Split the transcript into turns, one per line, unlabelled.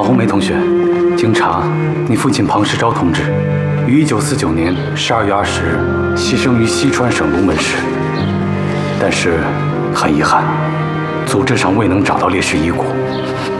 红梅同学，经查，你父亲庞世钊同志于1949年12月20日牺牲于西川省龙门市，但是很遗憾，组织上未能找到烈士遗骨。